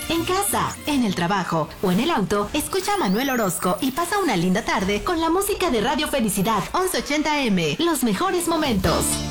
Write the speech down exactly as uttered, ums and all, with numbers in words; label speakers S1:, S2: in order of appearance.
S1: En casa, en el trabajo o en el auto, escucha a Manuel Orozco y pasa una linda tarde con la música de Radio Felicidad once ochenta eme. Los mejores momentos.